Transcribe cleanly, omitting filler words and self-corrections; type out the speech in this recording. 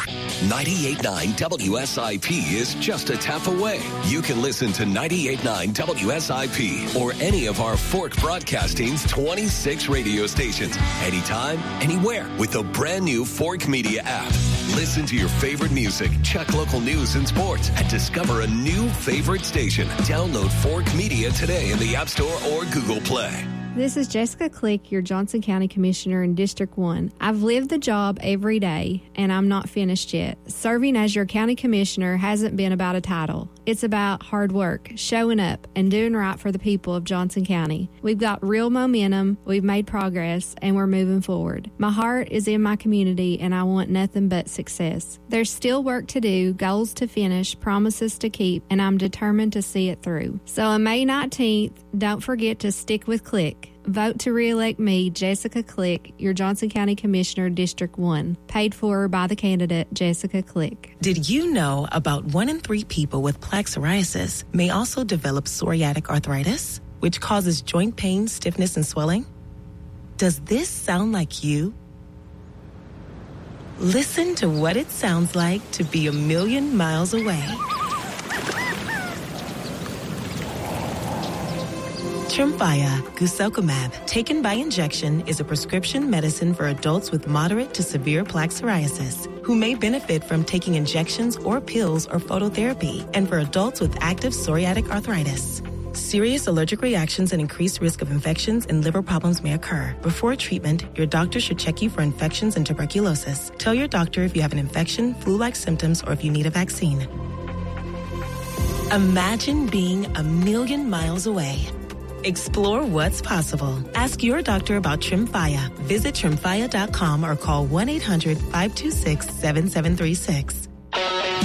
98.9 WSIP is just a tap away. You can listen to 98.9 WSIP or any of our Fork Broadcasting's 26 radio stations, anytime, anywhere, with the brand new Fork Media app. Listen to your favorite music, check local news and sports, and discover a new favorite station. Download Fork Media today in the App Store or Google Play. This is Jessica Click, your Johnson County Commissioner in District 1. I've lived the job every day, and I'm not finished yet. Serving as your county commissioner hasn't been about a title. It's about hard work, showing up, and doing right for the people of Johnson County. We've got real momentum, we've made progress, and we're moving forward. My heart is in my community, and I want nothing but success. There's still work to do, goals to finish, promises to keep, and I'm determined to see it through. So on May 19th, don't forget to stick with Click. Vote to re-elect me, Jessica Click, your Johnson County Commissioner, District 1. Paid for by the candidate, Jessica Click. Did you know about 1 in 3 people with plaque psoriasis may also develop psoriatic arthritis, which causes joint pain, stiffness, and swelling? Does this sound like you? Listen to what it sounds like to be a million miles away. Tremfya, guselkumab, taken by injection, is a prescription medicine for adults with moderate to severe plaque psoriasis who may benefit from taking injections or pills or phototherapy, and for adults with active psoriatic arthritis. Serious allergic reactions and increased risk of infections and liver problems may occur. Before treatment, your doctor should check you for infections and tuberculosis. Tell your doctor if you have an infection, flu-like symptoms, or if you need a vaccine. Imagine being a million miles away. Explore what's possible. Ask your doctor about Tremfya. Visit Tremfya.com or call 1-800-526-7736.